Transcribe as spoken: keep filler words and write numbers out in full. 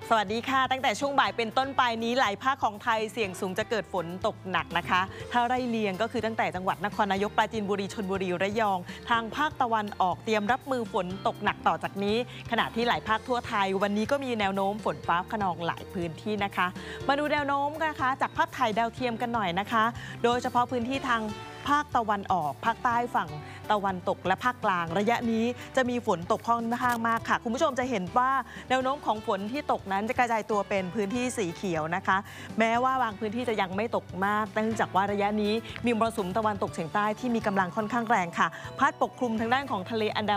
สวัสดีค่ะตั้งแต่ช่วงบ่ายเป็นต้นไปนี้หลายภาคของไทยเสี่ยงสูงจะเกิดฝนตกหนักนะคะถ้าไล่เลียงก็คือตั้งแต่จังหวัดนครนายกปราจีนบุรีชลบุรีระยองทางภาคตะวันออกเตรียมรับมือฝนตกหนักต่อจากนี้ขณะที่หลายภาคทั่วไทยวันนี้ก็มีแนวโน้มฝนฟ้าคะนองหลายพื้นที่นะคะมาดูแนวโน้มนะคะจากภาพถ่ายดาวเทียมกันหน่อยนะคะโดยเฉพาะพื้นที่ทางภาคตะวันออกภาคใต้ฝั่งตะวันตกและภาคกลางระยะนี้จะมีฝนตกค่อนข้างมากค่ะคุณผู้ชมจะเห็นว่าแนวโน้มของฝนที่ตกนั้นจะกระจายตัวเป็นพื้นที่สีเขียวนะคะแม้ว่าบางพื้นที่จะยังไม่ตกมากเนื่องจากว่าระยะนี้มีมรสุมตะวันตกเฉียงใต้ที่มีกำลังค่อนข้างแรงค่ะพัดปกคลุมทางด้านของทะเลอันดา